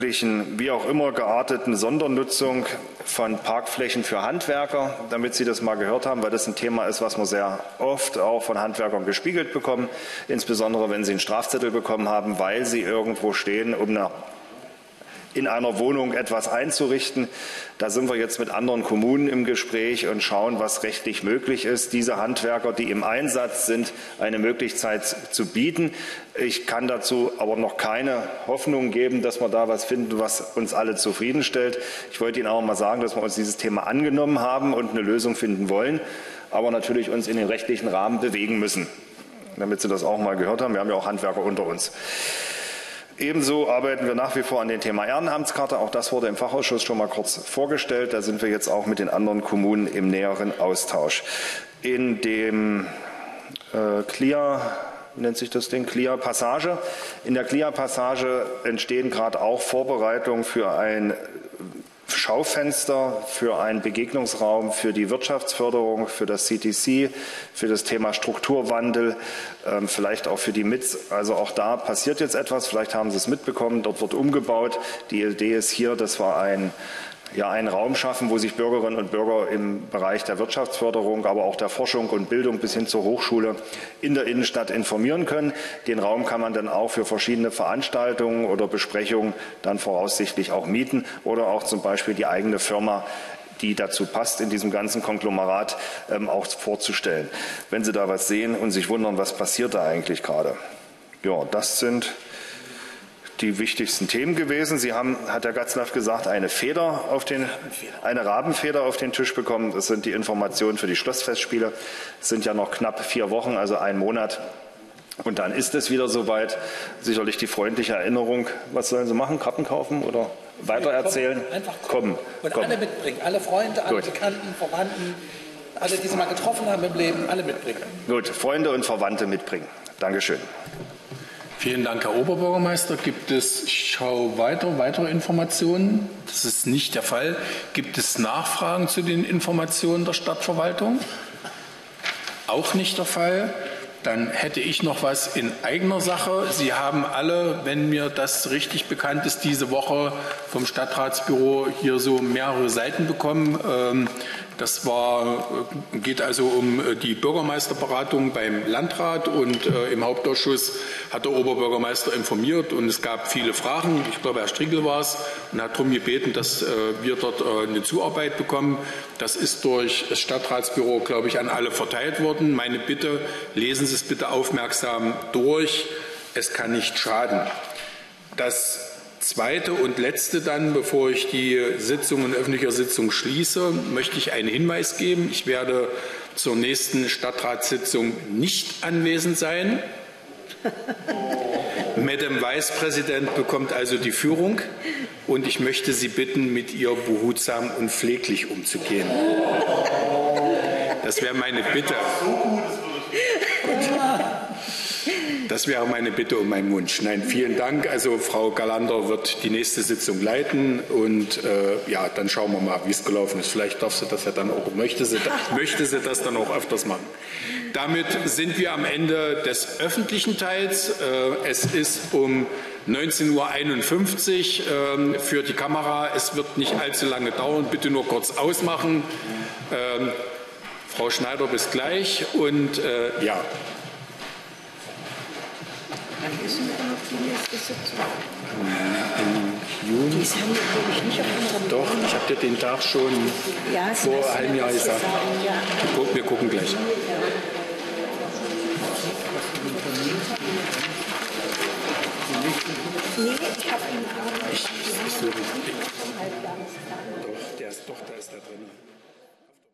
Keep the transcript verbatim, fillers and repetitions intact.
wie auch immer gearteten Sondernutzung von Parkflächen für Handwerker, damit Sie das mal gehört haben, weil das ein Thema ist, was wir sehr oft auch von Handwerkern gespiegelt bekommen, insbesondere wenn sie einen Strafzettel bekommen haben, weil sie irgendwo stehen, um eine in einer Wohnung etwas einzurichten. Da sind wir jetzt mit anderen Kommunen im Gespräch und schauen, was rechtlich möglich ist, diese Handwerker, die im Einsatz sind, eine Möglichkeit zu bieten. Ich kann dazu aber noch keine Hoffnung geben, dass wir da was finden, was uns alle zufriedenstellt. Ich wollte Ihnen auch mal sagen, dass wir uns dieses Thema angenommen haben und eine Lösung finden wollen, aber natürlich uns in den rechtlichen Rahmen bewegen müssen, damit Sie das auch mal gehört haben. Wir haben ja auch Handwerker unter uns. Ebenso arbeiten wir nach wie vor an dem Thema Ehrenamtskarte. Auch das wurde im Fachausschuss schon mal kurz vorgestellt. Da sind wir jetzt auch mit den anderen Kommunen im näheren Austausch. In dem äh, Clear, wie nennt sich das Ding? Clear Passage. In der Clear Passage entstehen gerade auch Vorbereitungen für ein Schaufenster, für einen Begegnungsraum, für die Wirtschaftsförderung, für das C T C, für das Thema Strukturwandel, äh, vielleicht auch für die M I Z. Also auch da passiert jetzt etwas. Vielleicht haben Sie es mitbekommen. Dort wird umgebaut. Die Idee ist hier, dass wir ein ja, einen Raum schaffen, wo sich Bürgerinnen und Bürger im Bereich der Wirtschaftsförderung, aber auch der Forschung und Bildung bis hin zur Hochschule in der Innenstadt informieren können. Den Raum kann man dann auch für verschiedene Veranstaltungen oder Besprechungen dann voraussichtlich auch mieten oder auch zum Beispiel die eigene Firma, die dazu passt, in diesem ganzen Konglomerat ähm, auch vorzustellen. Wenn Sie da was sehen und sich wundern, was passiert da eigentlich gerade. Ja, das sind die wichtigsten Themen gewesen. Sie haben, hat Herr Gatzlaff gesagt, eine Feder auf den, eine Rabenfeder auf den Tisch bekommen. Das sind die Informationen für die Schlossfestspiele. Es sind ja noch knapp vier Wochen, also ein Monat. Und dann ist es wieder soweit. Sicherlich die freundliche Erinnerung. Was sollen Sie machen? Karten kaufen oder weitererzählen? Komm, einfach kommen. Und kommen. Alle mitbringen. Alle Freunde, alle Gut. Bekannten, Verwandten, alle, die Sie mal getroffen haben im Leben, alle mitbringen. Gut, Freunde und Verwandte mitbringen. Dankeschön. Vielen Dank, Herr Oberbürgermeister. Gibt es, ich schaue weiter, weitere Informationen? Das ist nicht der Fall. Gibt es Nachfragen zu den Informationen der Stadtverwaltung? Auch nicht der Fall. Dann hätte ich noch was in eigener Sache. Sie haben alle, wenn mir das richtig bekannt ist, diese Woche vom Stadtratsbüro hier so mehrere Seiten bekommen. Das war, geht also um die Bürgermeisterberatung beim Landrat und äh, im Hauptausschuss hat der Oberbürgermeister informiert und es gab viele Fragen. Ich glaube, Herr Strigel war es und hat darum gebeten, dass äh, wir dort äh, eine Zuarbeit bekommen. Das ist durch das Stadtratsbüro, glaube ich, an alle verteilt worden. Meine Bitte, lesen Sie es bitte aufmerksam durch. Es kann nicht schaden. Das Zweite und letzte dann, bevor ich die Sitzung in öffentlicher Sitzung schließe, möchte ich einen Hinweis geben. Ich werde zur nächsten Stadtratssitzung nicht anwesend sein. Madame Vicepräsident bekommt also die Führung und ich möchte Sie bitten, mit ihr behutsam und pfleglich umzugehen. Das wäre meine Bitte. Das wäre meine Bitte und mein Wunsch. Nein, vielen Dank. Also Frau Galander wird die nächste Sitzung leiten und äh, ja, dann schauen wir mal, wie es gelaufen ist. Vielleicht darf sie das ja dann auch, möchte sie, möchte sie das dann auch öfters machen. Damit sind wir am Ende des öffentlichen Teils. Äh, es ist um neunzehn Uhr einundfünfzig äh, für die Kamera. Es wird nicht allzu lange dauern. Bitte nur kurz ausmachen. Äh, Frau Schneider, bis gleich. Und äh, ja. Wann ist denn überhaupt die nächste Sitzung? Im Juni. Die haben wir, glaube ich, nicht auf unserem Doch, ich habe dir den Tag schon ja, vor einem halben Jahr gesagt. Ja. Wir gucken gleich. Nee, ich habe ihn auch nicht. Ich, ich, ich, doch, der ist, doch, da ist da drin.